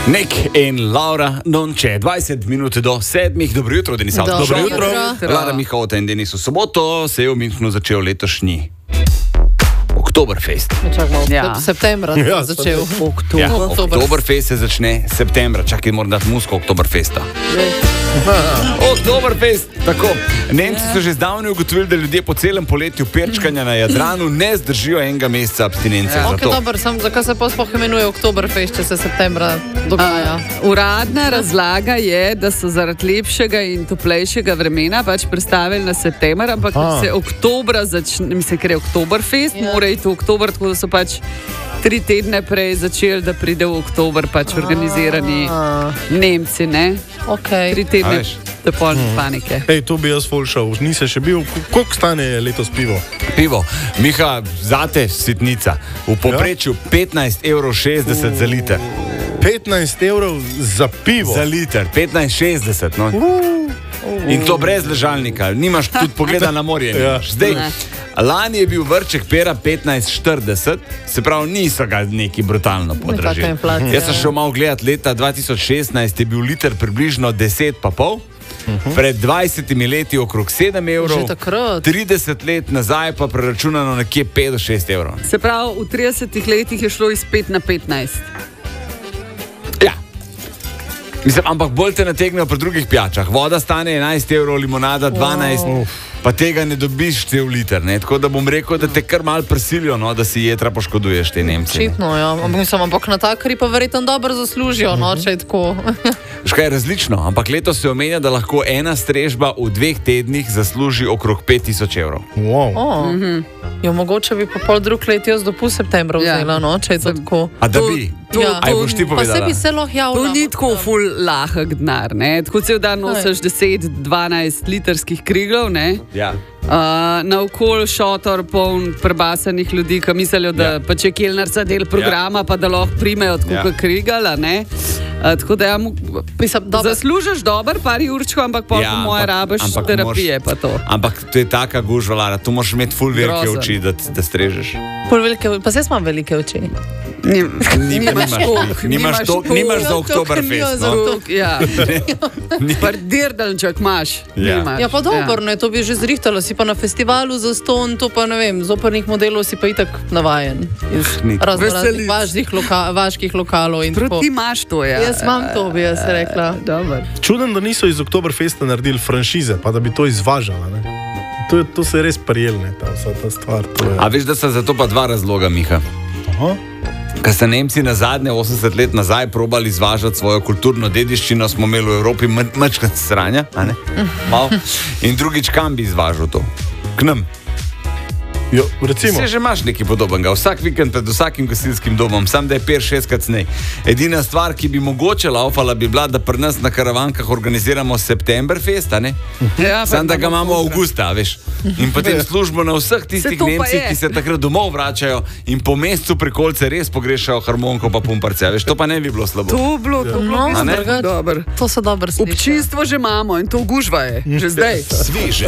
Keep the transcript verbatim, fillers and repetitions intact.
Nek in Laura Nonče, dvajset minut do sedmih, dobro jutro, Denis Avto. Dobro jutro. Lara Mihovta in Denis v soboto se je v Münchnu začel letošnji Oktoberfest. Čakaj, Ja. septembra ja, Ja, začel. Oktober. Ja, Oktober. Oktoberfest se začne septembra, čakaj, moram dati musko Oktoberfesta. Oktoberfest, tako. Nemci so že zdavnaj ugotovili, da ljudje po celem poletju perčkanja na Jadranu ne zdržijo enega meseca abstinence. Ok, Zato. dober, sem, zakaj se pa sploh imenuje Oktoberfest, če se septembra dogaja? Uh, uradna razlaga je, da so zaradi lepšega in toplejšega vremena pač prestavili na september, ampak ker se oktobra začne, mislim, ker je Oktoberfest, Ja. mora iti v oktober, tako da so pač tri tedne prej začeli, da pride v oktober pač organizirani Nemci, ne? Okay. Tri A tedne veš. do polne panike. Ej, to bi jaz ful šel, nisem še bil. Koliko stane letos pivo? Pivo, Miha, zate sitnica. V povprečju petnajst evrov šestdeset za liter. petnajst evrov za pivo. Za liter, petnajst šestdeset. No. In to brez ležalnika, nimaš tudi pogleda na morje. Ja. Nimaš. Zdaj, Ne. lani je bil vrček pera petnajst štirideset, se pravi, niso ga neki brutalno podražili. inflacija, Jaz sem šel malo gledati, leta dva tisoč šestnajst je bil liter približno deset pa pol. Pred dvajsetimi leti okrog sedem evrov, Že takrat. trideset let nazaj pa preračunano nekje pet do šest evrov. Se pravi, v tridesetih letih je šlo iz pet na petnajst. Ja. Mislim, ampak bolj te nategnejo pri drugih pijačah. Voda stane enajst evrov, limonada dvanajst, wow. Pa tega ne dobiš cel liter. Ne? Tako da bom rekel, da te kar mal prisilijo, no, da si jedra poškoduješ te Nemce. ne. Očitno, ja. Ampak mislim, ampak natakari pa verjetno dobro zaslužijo, no, če je tako. Škaj je različno, ampak letos se omenja, da lahko ena strežba v dveh tednih zasluži okrog pet tisoč evrov. Wow. Oh. Mm-hmm. Jo, mogoče bi pa pol drug let jaz dopust septembra Ja. vzela, no, če je to tako. A da To- bi? to- Ja. Aj boš ti Pa povedala? se bi se lahko javila. To ni tako ful lahek denar, ne? Tako cel dan nosiš deset dvanajst litrskih kriglov, ne? Ja. Uh, na okol šotor poln prebasanih ljudi, ki mislijo, da Ja. ja. pač je kelnerca del programa, ja. pa da lahko primejo tako Ja. ja. krigala, ne? Uh, tako da ja, mu, Mislim, dobro. zaslužiš dober par určkov, ampak pol Ja, po moje ampak- rabiš ampak terapije moraš- pa to. Ampak to je taka gužva, Lara, tu moraš imeti ful velike Grozen. oči, da, da strežeš. Pol velike, pa se jaz imam velike oči. Nim, Nimaš toliko, nimaš toliko, nimaš za Oktoberfest. za No? Tok, ja. Pardirdelček imaš. Ja. nimaš. Ja, pa dobro, ne, to bi že zrihtalo, si pa na festivalu za ston, to pa ne vem, z opernih modelov si pa itak navajen. Iz Ni. razno raznih Veselic. vaških, loka, vaških lokalov in tako. Proti imaš to, ja. Jaz imam to, bi jaz rekla. Dobar. Čudem, da niso iz Oktoberfesta naredili franšize, pa da bi to izvažala. Ne? To, je- to se je res prijelne, ta, vsa ta stvar. To je. A veš, da so za to pa dva razloga, Miha. Aha. Ker so Nemci na zadnje osemdeset let nazaj probali izvažati svojo kulturno dediščino, smo imeli v Evropi mečkrat sranja, a ne? Malo. In drugič, kam bi izvažal to? K nam. Jo, recimo, Se že imaš nekaj podobnega, vsak vikend pred vsakim gasilskim domom, sam da je per šestkrat snej. Edina stvar, ki bi mogoče laufala, bi bila, da pri nas na karavankah organiziramo Septemberfest, a ne? Ja, Sam da ga imamo avgusta, veš. In potem službo na vseh tistih to pa Nemcih, je. ki se takrat domov vračajo in po mesecu prikolce res pogrešajo harmoniko pa pumparce, veš, to pa ne bi bilo slabo. To bilo, to bilo, No, mislim, ne? drugače. Dobro. To so dobro sliši. Občinstvo že imamo in to gužva je, že zdaj. Sveže